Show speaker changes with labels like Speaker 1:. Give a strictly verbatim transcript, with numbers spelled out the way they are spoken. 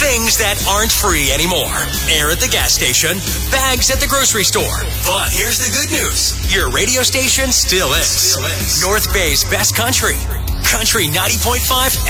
Speaker 1: Things that aren't free anymore. Air at the gas station, bags at the grocery store. But here's the good news. Your radio station still is. Still is. North Bay's best country. Country ninety point five